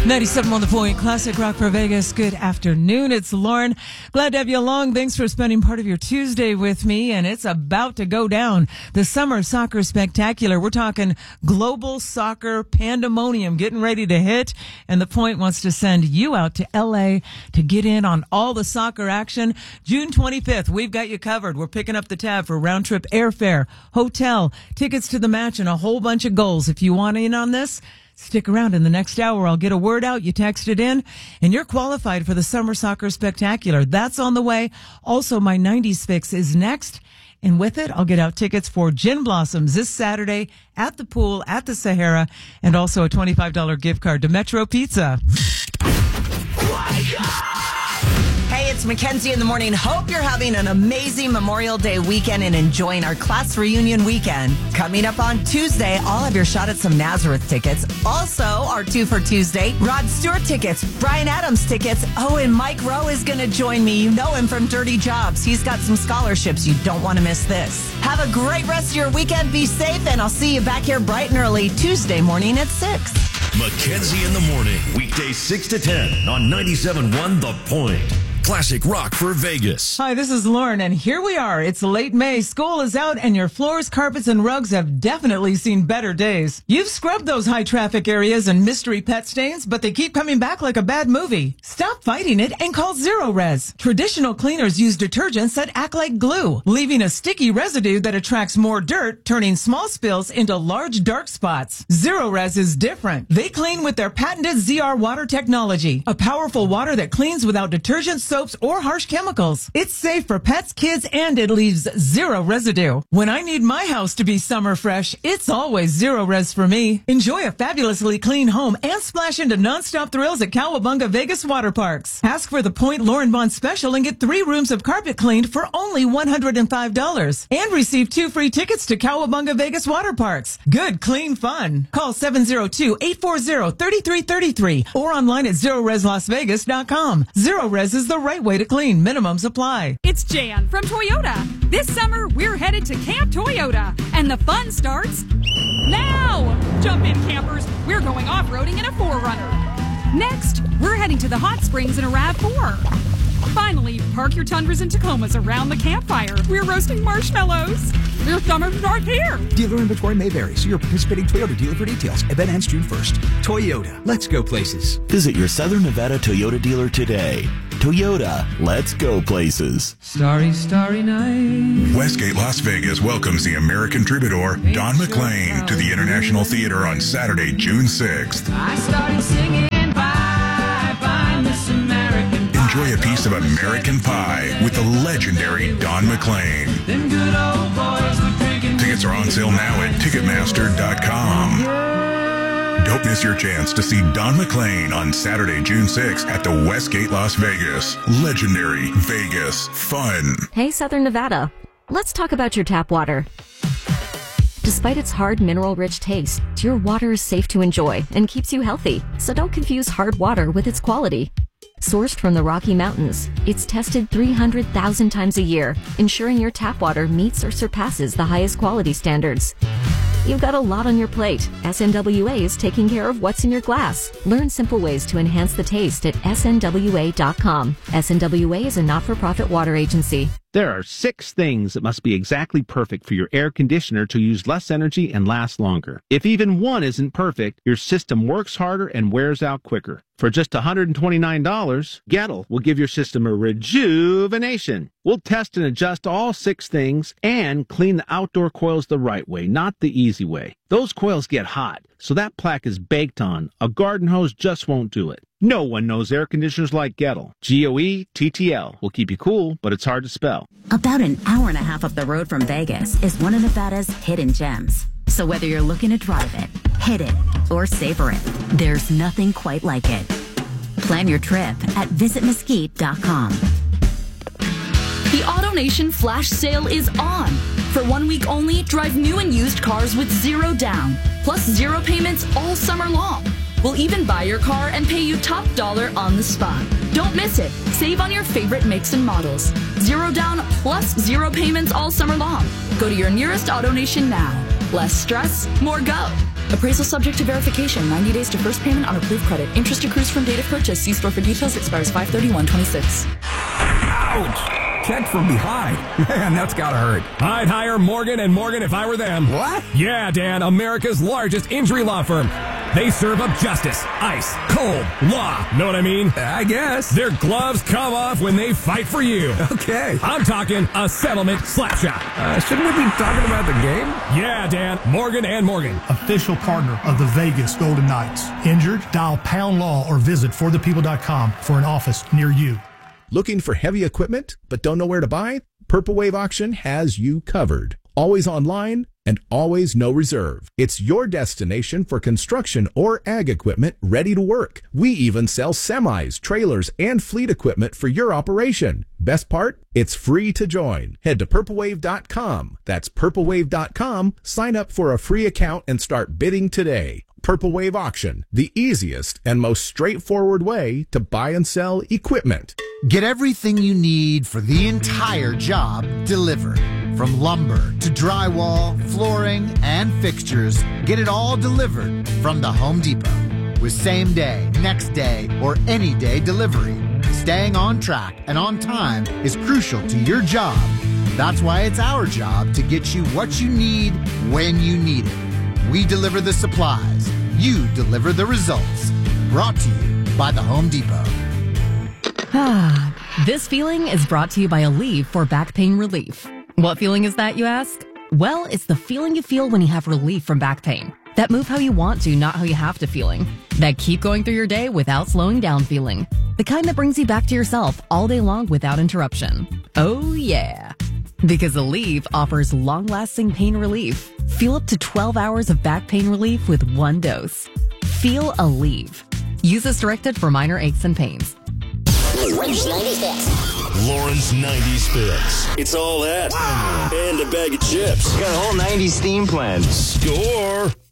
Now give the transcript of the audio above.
97 on the Point, Classic Rock for Vegas. Good afternoon. It's Lauren. Glad to have you along. Thanks for spending part of your Tuesday with me. And it's about to go down. The Summer Soccer Spectacular. We're talking global soccer pandemonium getting ready to hit. And the Point wants to send you out to LA to get in on all the soccer action. June 25th, we've got you covered. We're picking up the tab for round trip airfare, hotel, tickets to the match, and a whole bunch of goals. If you want in on this, stick around. In the next hour, I'll get a word out. You text it in, and you're qualified for the Summer Soccer Spectacular. That's on the way. Also, my 90s Fix is next. And with it, I'll get out tickets for Gin Blossoms this Saturday at the pool at the Sahara, and also a $25 gift card to Metro Pizza. Hey, it's Mackenzie in the morning. Hope you're having an amazing Memorial Day weekend and enjoying our class reunion weekend. Coming up on Tuesday, I'll have your shot at some Nazareth tickets. Also, our 2 for Tuesday, Rod Stewart tickets, Bryan Adams tickets. Oh, and Mike Rowe is going to join me. You know him from Dirty Jobs. He's got some scholarships. You don't want to miss this. Have a great rest of your weekend. Be safe, and I'll see you back here bright and early Tuesday morning at 6. Mackenzie in the morning, weekdays 6 to 10 on 97.1 The Point. Classic rock for Vegas. Hi, this is Lauren, and here we are. It's late May. School is out, and your floors, carpets, and rugs have definitely seen better days. You've scrubbed those high-traffic areas and mystery pet stains, but they keep coming back like a bad movie. Stop fighting it and call Zero-Res. Traditional cleaners use detergents that act like glue, leaving a sticky residue that attracts more dirt, turning small spills into large dark spots. Zero-Res is different. They clean with their patented ZR water technology, a powerful water that cleans without detergents, soaps, or harsh chemicals. It's safe for pets, kids, and it leaves zero residue. When I need my house to be summer fresh, it's always Zero-Res for me. Enjoy a fabulously clean home and splash into nonstop thrills at Cowabunga Vegas Water Parks. Ask for the Point Lauren Vaughn special and get 3 rooms of carpet cleaned for only $105. And receive 2 free tickets to Cowabunga Vegas Water Parks. Good, clean fun. Call 702-840-3333 or online at ZeroResLasVegas.com. Zero-Res is the right way to clean. Minimums apply. It's Jan from Toyota. This summer, we're headed to Camp Toyota, and the fun starts now. Jump in, campers. We're going off-roading in a 4Runner. Next, we're heading to the hot springs in a RAV4. Finally, park your Tundras and Tacomas around the campfire. We're roasting marshmallows. Your summer starts here. Dealer inventory may vary. See your participating Toyota dealer for details. Event ends June 1st. Toyota. Let's go places. Visit your Southern Nevada Toyota dealer today. Toyota, let's go places. Starry, starry night. Westgate Las Vegas welcomes the American troubadour Don McLean to the International Theater on Saturday, June 6th. I started singing Bye Bye Miss American Pie. Enjoy a piece of American Pie with the legendary Don McLean. Them good old boys were drinking. Tickets are on sale now at Ticketmaster.com. Don't miss your chance to see Don McLean on Saturday, June 6th at the Westgate Las Vegas. Legendary Vegas fun. Hey, Southern Nevada. Let's talk about your tap water. Despite its hard, mineral-rich taste, your water is safe to enjoy and keeps you healthy. So don't confuse hard water with its quality. Sourced from the Rocky Mountains, it's tested 300,000 times a year, ensuring your tap water meets or surpasses the highest quality standards. You've got a lot on your plate. SNWA is taking care of what's in your glass. Learn simple ways to enhance the taste at snwa.com. SNWA is a not-for-profit water agency. There are 6 things that must be exactly perfect for your air conditioner to use less energy and last longer. If even one isn't perfect, your system works harder and wears out quicker. For just $129, Gettle will give your system a rejuvenation. We'll test and adjust all 6 things and clean the outdoor coils the right way, not the easy way. Those coils get hot, so that plaque is baked on. A garden hose just won't do it. No one knows air conditioners like Gettle. Goettl will keep you cool, but it's hard to spell. About an hour and a half up the road from Vegas is one of Nevada's hidden gems. So whether you're looking to drive it, hit it, or savor it, there's nothing quite like it. Plan your trip at visitmesquite.com. The AutoNation Flash Sale is on. For 1 week only, drive new and used cars with 0 down, plus 0 payments all summer long. We'll even buy your car and pay you top dollar on the spot. Don't miss it. Save on your favorite makes and models. 0 down plus 0 payments all summer long. Go to your nearest AutoNation now. Less stress, more go. Appraisal subject to verification. 90 days to first payment on approved credit. Interest accrues from date of purchase. See store for details. Expires 5/31/26. Ouch! Check from behind. Man, that's gotta hurt. I'd hire Morgan & Morgan if I were them. What? Yeah, Dan, America's largest injury law firm. They serve up justice, ice, cold, law. Know what I mean? I guess. Their gloves come off when they fight for you. Okay. I'm talking a settlement slap shot. Shouldn't we be talking about the game? Yeah, Dan, Morgan & Morgan. Official partner of the Vegas Golden Knights. Injured? Dial Pound Law or visit forthepeople.com for an office near you. Looking for heavy equipment but don't know where to buy? Purple Wave Auction has you covered. Always online and always no reserve. It's your destination for construction or ag equipment ready to work. We even sell semis, trailers, and fleet equipment for your operation. Best part? It's free to join. Head to purplewave.com. That's purplewave.com. Sign up for a free account and start bidding today. Purple Wave Auction, the easiest and most straightforward way to buy and sell equipment. Get everything you need for the entire job delivered. From lumber to drywall, flooring, and fixtures, get it all delivered from the Home Depot. With same day, next day, or any day delivery. Staying on track and on time is crucial to your job. That's why it's our job to get you what you need when you need it. We deliver the supplies. You deliver the results. Brought to you by the Home Depot. This feeling is brought to you by Aleve for back pain relief. What feeling is that, you ask? Well, it's the feeling you feel when you have relief from back pain. That move how you want to, not how you have to feeling. That keep going through your day without slowing down feeling. The kind that brings you back to yourself all day long without interruption. Oh yeah. Because Aleve offers long-lasting pain relief. Feel up to 12 hours of back pain relief with one dose. Feel Aleve. Use as directed for minor aches and pains. Lauren's 90s Fix. It's all that and a bag of chips. Got a whole 90s theme plan. Score!